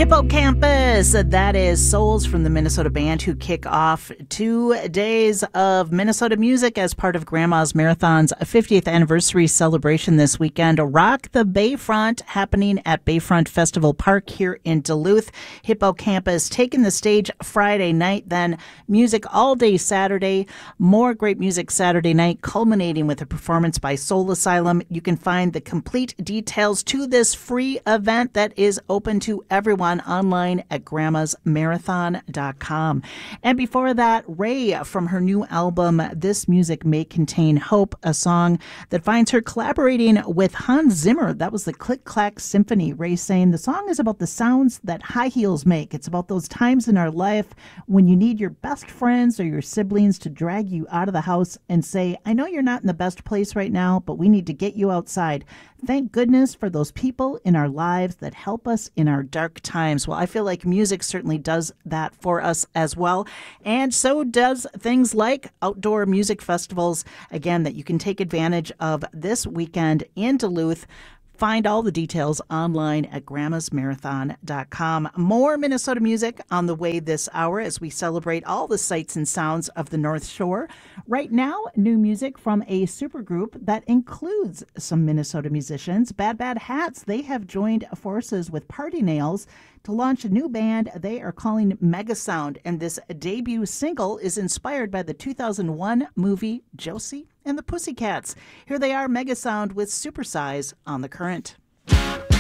Hippocampus, that is Souls from the Minnesota Band, who kick off 2 days of Minnesota music as part of Grandma's Marathon's 50th anniversary celebration this weekend. Rock the Bayfront happening at Bayfront Festival Park here in Duluth. Hippocampus taking the stage Friday night, then music all day Saturday. More great music Saturday night, culminating with a performance by Soul Asylum. You can find the complete details to this free event that is open to everyone online at grandmasmarathon.com. And before that, Ray from her new album, This Music May Contain Hope, a song that finds her collaborating with Hans Zimmer. That was the Click Clack Symphony. Ray saying the song is about the sounds that high heels make. It's about those times in our life when you need your best friends or your siblings to drag you out of the house and say, I know you're not in the best place right now, but we need to get you outside. Thank goodness for those people in our lives that help us in our dark times. Well, I feel like music certainly does that for us as well. And so does things like outdoor music festivals, again, that you can take advantage of this weekend in Duluth. Find all the details online at grandmasmarathon.com. More Minnesota music on the way this hour as we celebrate all the sights and sounds of the North Shore. Right now, new music from a supergroup that includes some Minnesota musicians. Bad Bad Hats, they have joined forces with Party Nails to launch a new band they are calling Mega Sound, and this debut single is inspired by the 2001 movie Josie and the Pussycats. Here they are, Mega Sound with Supersize on The Current.